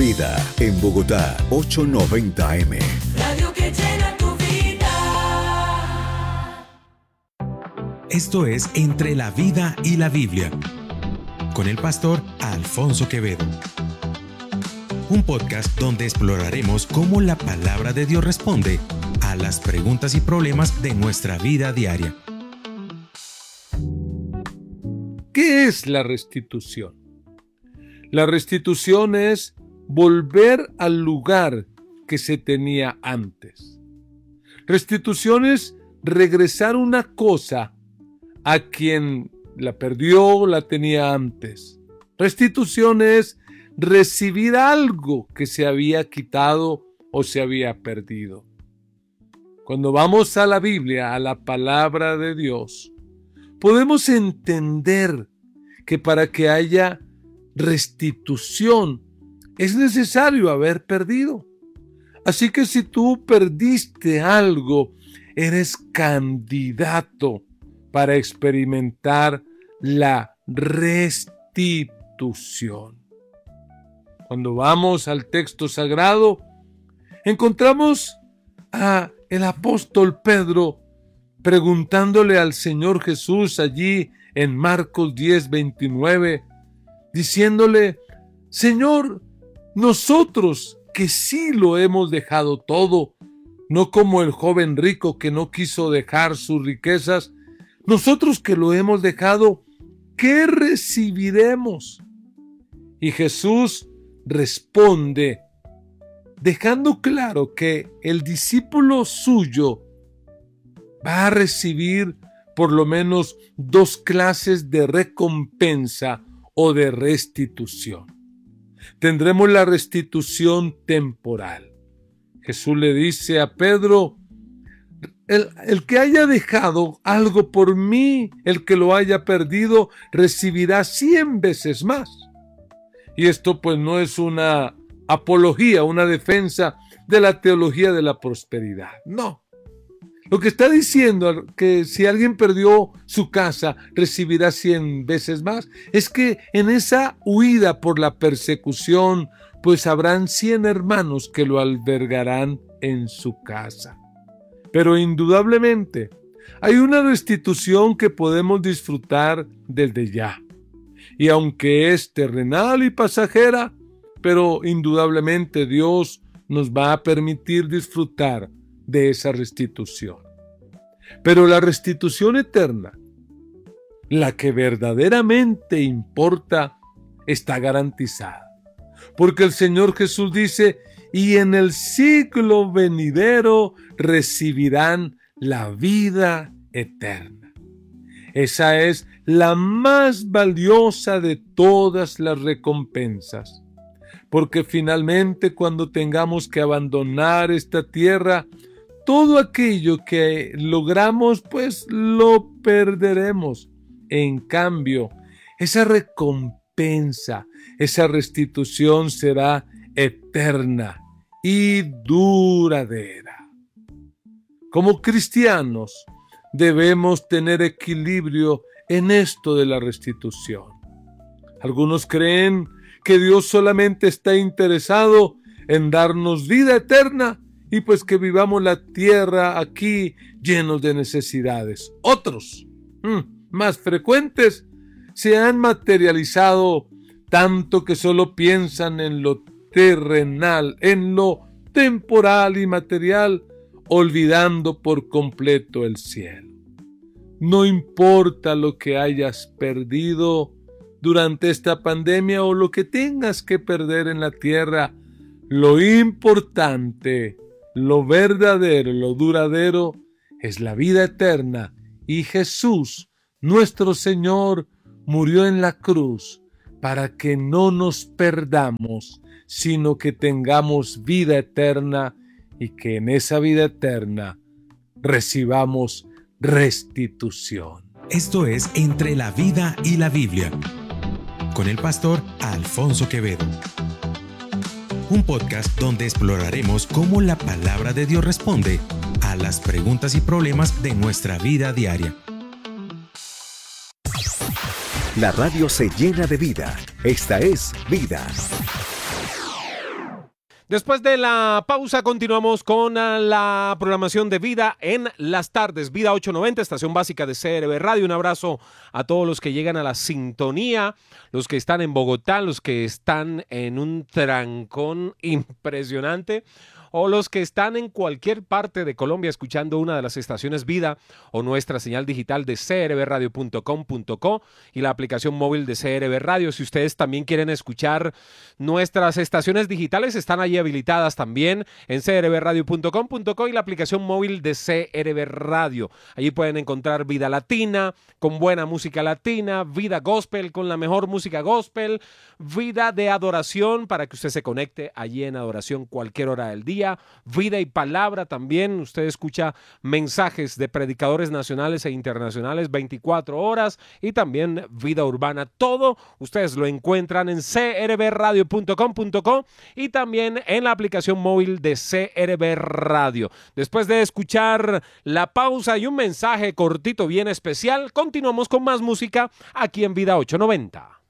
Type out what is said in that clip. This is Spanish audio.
Vida en Bogotá, 890 AM. Radio que llena tu vida. Esto es Entre la Vida y la Biblia, con el pastor Alfonso Quevedo. Un podcast donde exploraremos cómo la palabra de Dios responde a las preguntas y problemas de nuestra vida diaria. ¿Qué es la restitución? La restitución es volver al lugar que se tenía antes. Restitución es regresar una cosa a quien la perdió o la tenía antes. Restitución es recibir algo que se había quitado o se había perdido. Cuando vamos a la Biblia, a la palabra de Dios, podemos entender que para que haya restitución es necesario haber perdido. Así que si tú perdiste algo, eres candidato para experimentar la restitución. Cuando vamos al texto sagrado, encontramos a el apóstol Pedro preguntándole al Señor Jesús allí en Marcos 10:29, diciéndole: Señor, nosotros que sí lo hemos dejado todo, no como el joven rico que no quiso dejar sus riquezas, nosotros que lo hemos dejado, ¿qué recibiremos? Y Jesús responde, dejando claro que el discípulo suyo va a recibir por lo menos dos clases de recompensa o de restitución. Tendremos la restitución temporal. Jesús le dice a Pedro: el que haya dejado algo por mí, el que lo haya perdido, recibirá 100 veces más. Y esto pues no es una apología, una defensa de la teología de la prosperidad. No. Lo que está diciendo que si alguien perdió su casa, recibirá 100 veces más, es que en esa huida por la persecución, pues habrán 100 hermanos que lo albergarán en su casa. Pero indudablemente hay una restitución que podemos disfrutar desde ya. Y aunque es terrenal y pasajera, pero indudablemente Dios nos va a permitir disfrutar de esa restitución. Pero la restitución eterna, la que verdaderamente importa, está garantizada. Porque el Señor Jesús dice: y en el siglo venidero recibirán la vida eterna. Esa es la más valiosa de todas las recompensas. Porque finalmente cuando tengamos que abandonar esta tierra, todo aquello que logramos, pues lo perderemos. En cambio, esa recompensa, esa restitución será eterna y duradera. Como cristianos, debemos tener equilibrio en esto de la restitución. Algunos creen que Dios solamente está interesado en darnos vida eterna y pues que vivamos la tierra aquí llenos de necesidades. Otros, más frecuentes, se han materializado tanto que solo piensan en lo terrenal, en lo temporal y material, olvidando por completo el cielo. No importa lo que hayas perdido durante esta pandemia o lo que tengas que perder en la tierra, lo importante, lo verdadero, lo duradero es la vida eterna, y Jesús, nuestro Señor, murió en la cruz para que no nos perdamos, sino que tengamos vida eterna y que en esa vida eterna recibamos restitución. Esto es Entre la Vida y la Biblia, con el pastor Alfonso Quevedo. Un podcast donde exploraremos cómo la palabra de Dios responde a las preguntas y problemas de nuestra vida diaria. La radio se llena de vida. Esta es Vida. Después de la pausa continuamos con la programación de Vida en las tardes. Vida 890, estación básica de CRB Radio. Un abrazo a todos los que llegan a la sintonía, los que están en Bogotá, los que están en un trancón impresionante, o los que están en cualquier parte de Colombia escuchando una de las estaciones Vida o nuestra señal digital de crbradio.com.co y la aplicación móvil de CRB Radio. Si ustedes también quieren escuchar nuestras estaciones digitales, están allí habilitadas también en crbradio.com.co y la aplicación móvil de CRB Radio. Allí pueden encontrar Vida Latina con buena música latina, Vida Gospel con la mejor música gospel, Vida de adoración para que usted se conecte allí en adoración cualquier hora del día, Vida y Palabra también. Usted escucha mensajes de predicadores nacionales e internacionales 24 horas y también Vida Urbana. Todo ustedes lo encuentran en crbradio.com.co y también en la aplicación móvil de CRB Radio. Después de escuchar la pausa y un mensaje cortito bien especial, continuamos con más música aquí en Vida 890.